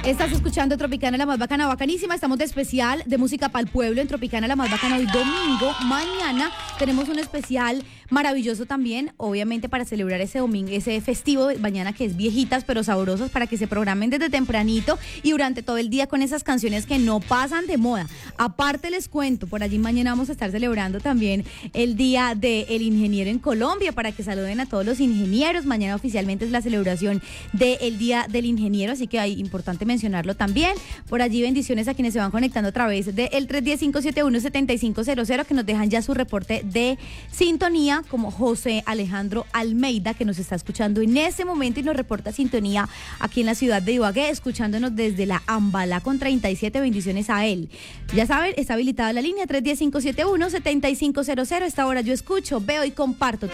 Estás escuchando Tropicana, la más bacana, bacanísima. Estamos de especial de música para el pueblo en Tropicana, la más bacana. Hoy domingo, mañana tenemos un especial maravilloso también, obviamente para celebrar ese domingo, ese festivo de mañana que es viejitas pero sabrosas, para que se programen desde tempranito y durante todo el día con esas canciones que no pasan de moda. Aparte les cuento, por allí mañana vamos a estar celebrando también el Día del Ingeniero en Colombia, para que saluden a todos los ingenieros. Mañana oficialmente es la celebración del Día del Ingeniero, así que hay importante mencionarlo también. Por allí bendiciones a quienes se van conectando a través del 310-571-7500, que nos dejan ya su reporte de sintonía, como José Alejandro Almeida, que nos está escuchando en ese momento y nos reporta sintonía aquí en la ciudad de Ibagué, escuchándonos desde la Ambalá con 37. Bendiciones a él. Ya saben, está habilitada la línea 310-571-7500. Esta hora yo escucho, veo y comparto.